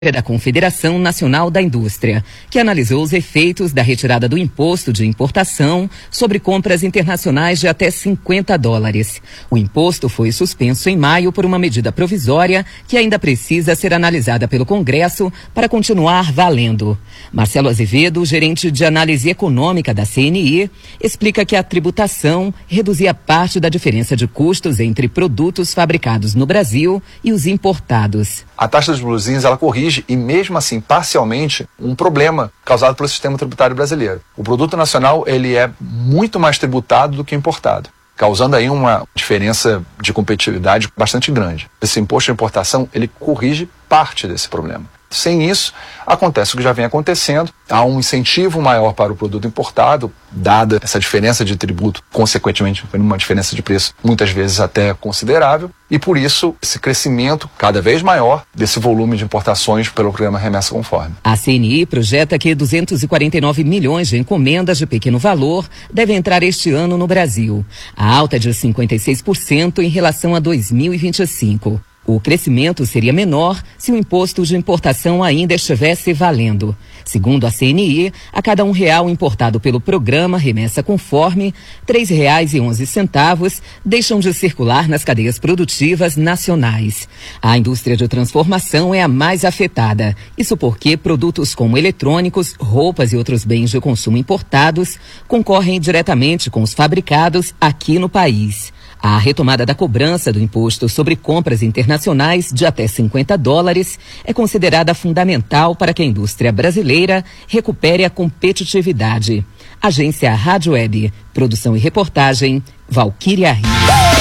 da Confederação Nacional da Indústria, que analisou os efeitos da retirada do imposto de importação sobre compras internacionais de até $50. O imposto foi suspenso em maio por uma medida provisória que ainda precisa ser analisada pelo Congresso para continuar valendo. Marcelo Azevedo, gerente de análise econômica da CNI, explica que a tributação reduzia parte da diferença de custos entre produtos fabricados no Brasil e os importados. A taxa dos blusins, ela corrige e mesmo assim parcialmente um problema causado pelo sistema tributário brasileiro. O produto nacional ele é muito mais tributado do que importado, causando aí uma diferença de competitividade bastante grande. Esse imposto de importação ele corrige parte desse problema. Sem isso, acontece o que já vem acontecendo, há um incentivo maior para o produto importado, dada essa diferença de tributo, consequentemente, uma diferença de preço muitas vezes até considerável, e por isso esse crescimento cada vez maior desse volume de importações pelo programa Remessa Conforme. A CNI projeta que 249 milhões de encomendas de pequeno valor devem entrar este ano no Brasil, a alta de 56% em relação a 2025. O crescimento seria menor se o imposto de importação ainda estivesse valendo. Segundo a CNI, a cada R$1 importado pelo programa Remessa Conforme, R$ 3,11 deixam de circular nas cadeias produtivas nacionais. A indústria de transformação é a mais afetada. Isso porque produtos como eletrônicos, roupas e outros bens de consumo importados concorrem diretamente com os fabricados aqui no país. A retomada da cobrança do imposto sobre compras internacionais de até $50 é considerada fundamental para que a indústria brasileira recupere a competitividade. Agência Rádio Web, produção e reportagem, Valquíria Rio.